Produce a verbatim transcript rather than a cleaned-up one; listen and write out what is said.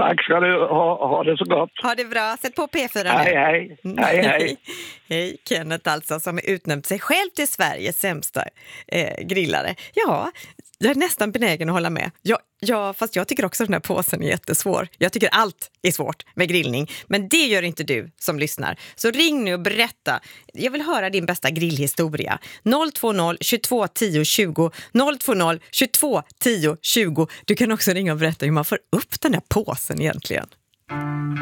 Tack ska du ha. Ha det så gott. Ha det bra. Sätt på P fyra nu. Hej, hej. Hej, hej. Hej, Kenneth alltså, som är utnämnt sig själv till Sveriges sämsta eh, grillare. Ja, jag är nästan benägen att hålla med. Ja, ja, fast jag tycker också att den här påsen är jättesvår. Jag tycker allt är svårt med grillning. Men det gör inte du som lyssnar. Så ring nu och berätta. Jag vill höra din bästa grillhistoria. noll två noll, tjugotvå tio tjugo. noll två noll, tjugotvå tio tjugo. Du kan också ringa och berätta hur man får upp den här påsen egentligen.